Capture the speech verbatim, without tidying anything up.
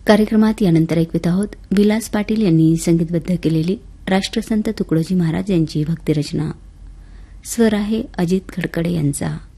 कार्यक्रमात यानंतर ऐकवित आहोत विलास पाटील यांनी संगीतबद्ध केलेली राष्ट्रसंत तुकडोजी महाराज यांची भक्तिरचना. स्वर आहे अजित खडकडे यांचा.